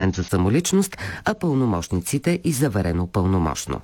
документ за самоличност, а пълномощниците и заверено пълномощно.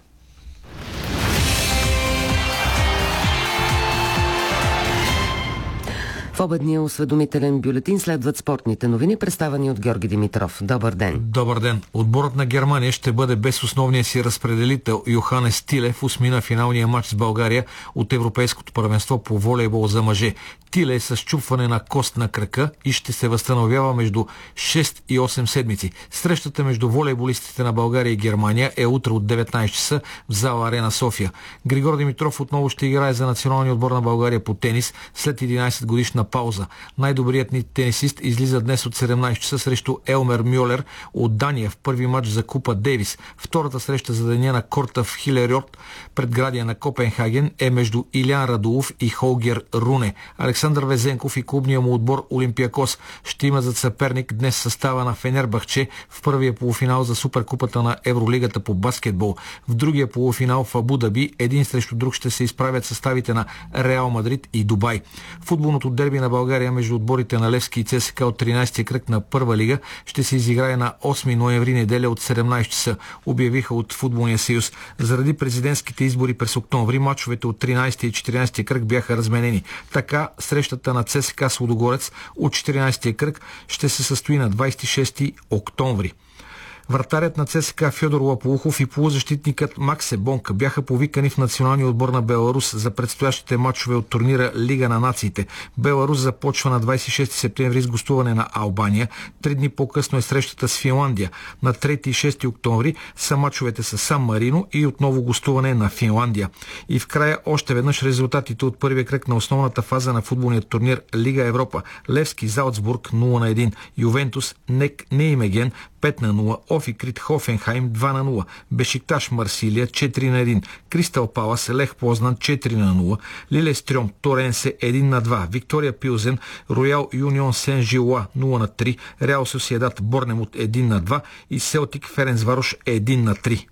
В обедния осведомителен бюлетин следват спортните новини, представени от Георги Димитров. Добър ден! Добър ден! Отборът на Германия ще бъде без основния си разпределител Йоханес Тиле в осмина финалния матч с България от Европейското първенство по волейбол за мъже. Тиле е с счупване на кост на крака и ще се възстановява между 6 и 8 седмици. Срещата между волейболистите на България и Германия е утре от 19 часа в зала Арена София. Григор Димитров отново ще играе за националния отбор на България по тенис след 11 годишна пауза. Най-добрият ни тенисист излиза днес от 17 часа срещу Елмер Мюлер от Дания в първи матч за Купа Дейвис. Втората среща за деня на корта в Хилерьорт пред градия на Копенхаген е между Илян Радулов и Холгер Руне. Александър Везенков и клубния му отбор Олимпиакос ще има за съперник днес състава на Фенербахче в първия полуфинал за Суперкупата на Евролигата по баскетбол. В другия полуфинал в Абу Даби един срещу друг ще се изправят съставите на Реал Мадрид и Дубай. Футболното дерби на България между отборите на Левски и ЦСКА от 13-ти кръг на Първа лига ще се изиграе на 8 ноември неделя от 17 часа, обявиха от Футболния съюз. Заради президентските избори през октомври мачовете от 13-ти и 14-ти кръг бяха разменени. Така срещата на ЦСКА с Лудогорец от 14-ти кръг ще се състои на 26 октомври. Вратарят на ЦСКА Фьодор Лаполухов и полузащитникът Максе Бонка бяха повикани в националния отбор на Беларус за предстоящите матчове от турнира Лига на нациите. Беларус започва на 26 септември с гостуване на Албания. 3 дни по-късно е срещата с Финландия. На 3 и 6 октомври са матчовете с Сан Марино и отново гостуване на Финландия. И в края още веднъж резултатите от първия кръг на основната фаза на футболния турнир Лига Европа. Левски Залцбург 0-1, Ювентус Нек Неймеген 5-0, Офикрит Хофенхайм 2-0, Бешикташ Марсилия 4-1, Кристал Палас Лех Познан 4-0, Лилестрьом Торенсе 1-2, Виктория Пилзен Роял Юнион Сен Жилуа 0-3, Реал Сосиедад Борнемут 1-2 и Селтик Ференцварош 1-3.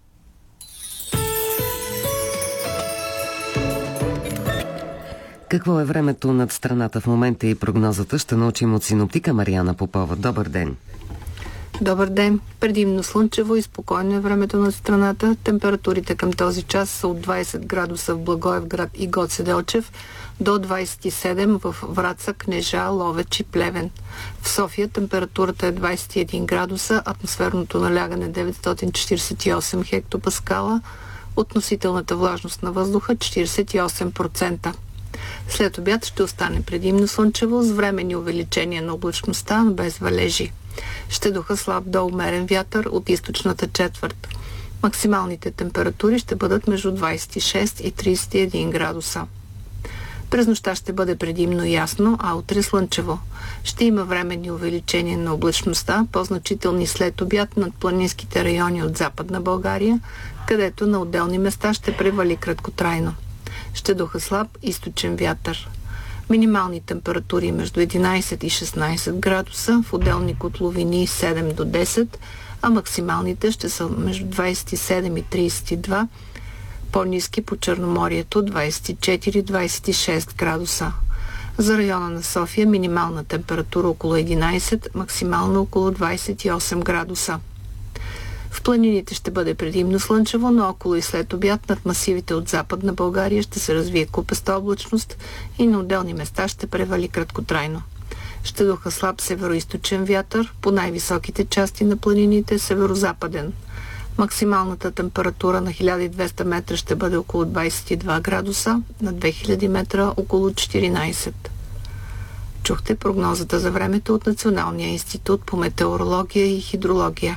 Какво е времето над страната в момента и прогнозата ще научим от синоптика Мариана Попова. Добър ден! Добър ден! Предимно слънчево и спокойно е времето над страната. Температурите към този час са от 20 градуса в Благоевград и Гоце Делчев до 27 в Враца, Кнежа, Ловеч и Плевен. В София температурата е 21 градуса, атмосферното налягане 948 хектопаскала, относителната влажност на въздуха 48%. След обяд ще остане предимно слънчево с временни увеличения на облачността, но без валежи. Ще духа слаб до умерен вятър от източната четвърт. Максималните температури ще бъдат между 26 и 31 градуса. През нощта ще бъде предимно ясно, а утре слънчево. Ще има временни увеличения на облачността, по-значителни след обяд над планинските райони от Западна България, където на отделни места ще превали краткотрайно. Ще духа слаб източен вятър. Минимални температури между 11 и 16 градуса, в отделни котловини 7 до 10, а максималните ще са между 27 и 32, по-ниски по Черноморието 24-26 градуса. За района на София минимална температура около 11, максимално около 28 градуса. В планините ще бъде предимно слънчево, но около и след обяд над масивите от Западна България ще се развие купеста облачност и на отделни места ще превали краткотрайно. Ще духа слаб североизточен вятър, по най-високите части на планините северозападен. Максималната температура на 1200 метра ще бъде около 22 градуса, на 2000 метра около 14. Чухте прогнозата за времето от Националния институт по метеорология и хидрология.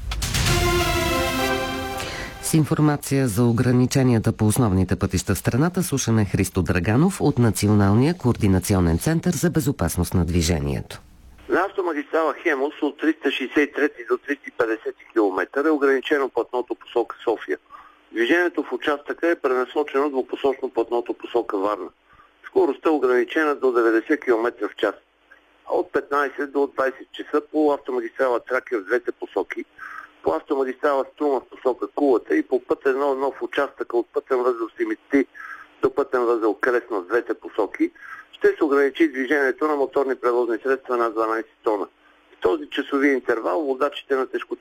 С информация за ограниченията по основните пътища в страната слушаме Христо Драганов от Националния координационен център за безопасност на движението. На автомагистрала Хемус от 363 до 350 км е ограничено платното посока София. Движението в участъка е пренасочено двупосочно платното посока Варна. Скоростта е ограничена до 90 км в час. От 15 до 20 часа по автомагистрала Тракия в двете посоки, по автомагистрала Струма в посока Кулата и по път 1-1 в участъка от пътен възел Симитли до пътен възел Кресна в двете посоки, ще се ограничи движението на моторни превозни средства над 12 тона. В този часови интервал водачите на тежкотоварни